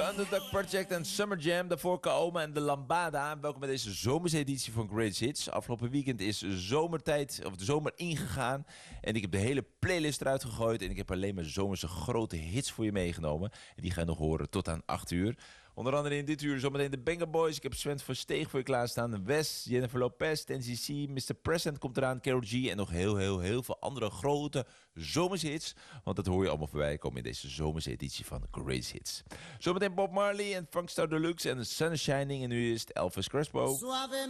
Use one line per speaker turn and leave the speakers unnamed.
The Underdog Project en Summer Jam. Daarvoor Kaoma en de Lambada. Welkom bij deze zomerseditie van Greatest Hits. Afgelopen weekend is zomertijd, of de zomer ingegaan. En ik heb de hele playlist eruit gegooid. En ik heb alleen maar zomerse grote hits voor je meegenomen. En die ga je nog horen tot aan 8 uur. Onder andere in dit uur zometeen de Banger Boys. Ik heb Sven Versteeg voor je klaarstaan. Wes, Jennifer Lopez, NCC, Mr. President komt eraan, Karol G. En nog heel veel andere grote zomershits. Want dat hoor je allemaal voorbij komen in deze zomerseditie van Greatest Hits. Zometeen Bob Marley en Funkstar Deluxe en The Sun is Shining. En nu is het Elvis Crespo.